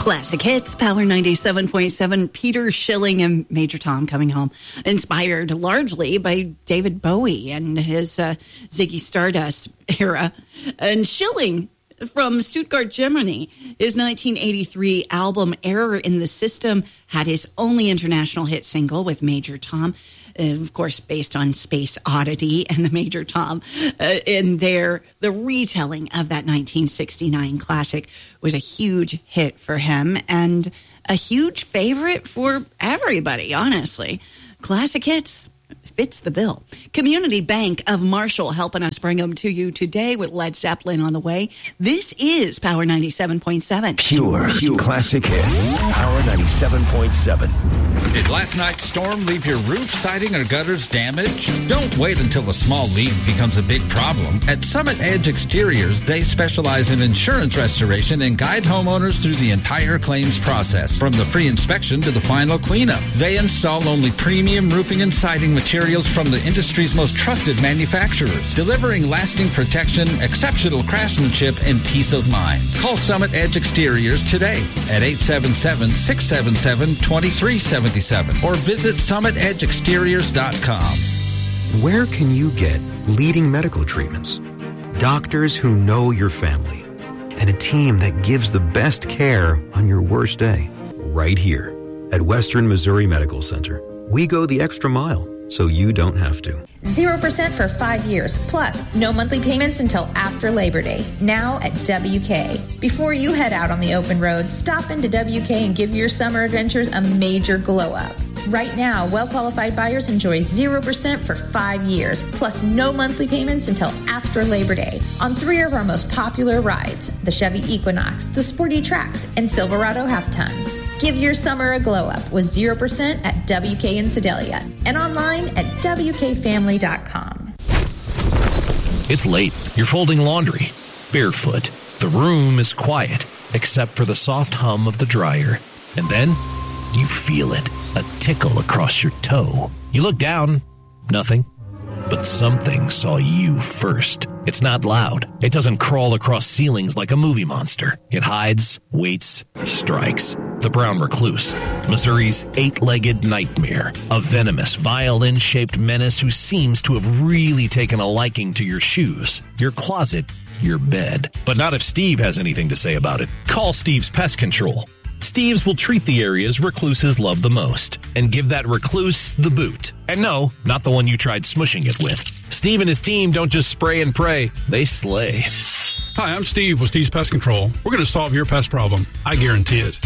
Classic Hits, Power 97.7, Peter Schilling and Major Tom coming home, inspired largely by David Bowie and his Ziggy Stardust era. And Schilling from Stuttgart, Germany, his 1983 album Error in the System had his only international hit single with Major Tom, of course, based on Space Oddity and the Major Tom. The retelling of that 1969 classic was a huge hit for him and a huge favorite for everybody, honestly. Classic Hits fits the bill. Community Bank of Marshall helping us bring them to you today with Led Zeppelin on the way. This is Power 97.7. Pure classic hits. Power 97.7. Did last night's storm leave your roof, siding, or gutters damaged? Don't wait until a small leak becomes a big problem. At Summit Edge Exteriors, they specialize in insurance restoration and guide homeowners through the entire claims process, from the free inspection to the final cleanup. They install only premium roofing and siding materials from the industry's most trusted manufacturers, delivering lasting protection, exceptional craftsmanship, and peace of mind. Call Summit Edge Exteriors today at 877-677-2377 or visit SummitEdgeExteriors.com. Where can you get leading medical treatments, doctors who know your family, and a team that gives the best care on your worst day? Right here at Western Missouri Medical Center. We go the extra mile so you don't have to. 0% for 5 years, plus no monthly payments until after Labor Day. Now at WK. Before you head out on the open road, stop into WK and give your summer adventures a major glow up. Right now, well-qualified buyers enjoy 0% for 5 years, plus no monthly payments until after Labor Day on 3 of our most popular rides, the Chevy Equinox, the Sporty Trax, and Silverado Half-Tons. Give your summer a glow-up with 0% at WK in Sedalia and online at WKFamily.com. It's late. You're folding laundry. Barefoot. The room is quiet, except for the soft hum of the dryer. And then you feel it. A tickle across your toe. You look down, nothing. But something saw you first. It's not loud. It doesn't crawl across ceilings like a movie monster. It hides, waits, strikes. The brown recluse, Missouri's 8-legged nightmare. A venomous, violin-shaped menace who seems to have really taken a liking to your shoes, your closet, your bed. But not if Steve has anything to say about it. Call Steve's Pest Control. Steve's will treat the areas recluses love the most and give that recluse the boot. And no, not the one you tried smushing it with. Steve and his team don't just spray and pray, they slay. Hi, I'm Steve with Steve's Pest Control. We're going to solve your pest problem. I guarantee it.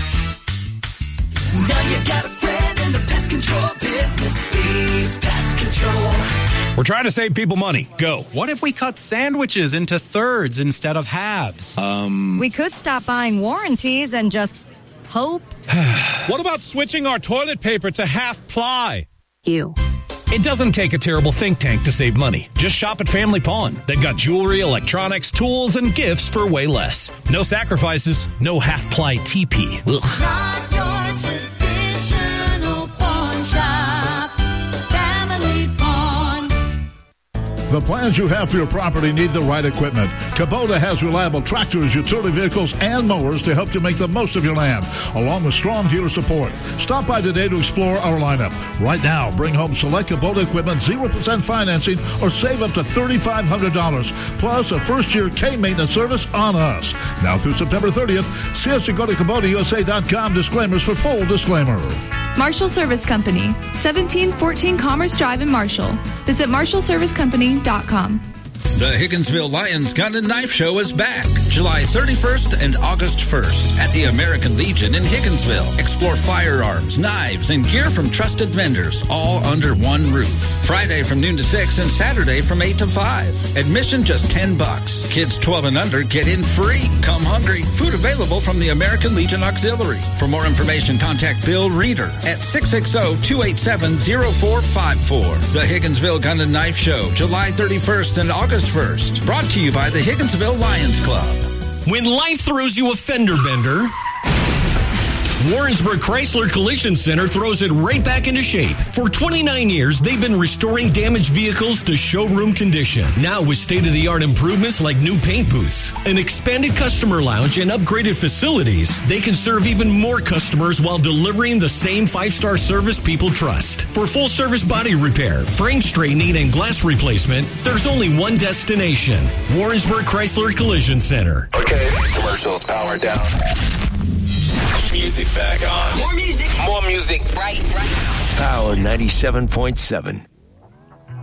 Now you got a friend in the pest control business, Steve's Pest Control. We're trying to save people money. Go. What if we cut sandwiches into thirds instead of halves? We could stop buying warranties and just hope. What about switching our toilet paper to half ply? Ew. It doesn't take a terrible think tank to save money. Just shop at Family Pawn. They've got jewelry, electronics, tools, and gifts for way less. No sacrifices, no half-ply TP. Ugh. Rock your traditional pawn shop, Family Pawn. The plans you have for your property need the right equipment. Kubota has reliable tractors, utility vehicles, and mowers to help you make the most of your land, along with strong dealer support. Stop by today to explore our lineup. Right now, bring home select Kubota equipment, 0% financing, or save up to $3,500, plus a first-year K-maintenance service on us. Now through September 30th, see us at go to KubotaUSA.com. Disclaimers for full disclaimer. Marshall Service Company, 1714 Commerce Drive in Marshall. Visit marshallservicecompany.com. The Higginsville Lions Gun and Knife Show is back July 31st and August 1st at the American Legion in Higginsville. Explore firearms, knives, and gear from trusted vendors, all under one roof. Friday from noon to 6 and Saturday from 8 to 5. Admission just $10. Kids 12 and under get in free. Come hungry. Food available from the American Legion Auxiliary. For more information, contact Bill Reeder at 660-287-0454. The Higginsville Gun and Knife Show, July 31st and August 1st. Brought to you by the Higginsville Lions Club. When life throws you a fender bender, Warrensburg Chrysler Collision Center throws it right back into shape. For 29 years, they've been restoring damaged vehicles to showroom condition. Now with state-of-the-art improvements like new paint booths, an expanded customer lounge, and upgraded facilities, they can serve even more customers while delivering the same 5-star service people trust. For full-service body repair, frame straightening, and glass replacement, there's only one destination. Warrensburg Chrysler Collision Center. Okay, commercials powered down. Music back on. More music. More music. Right now. Power 97.7.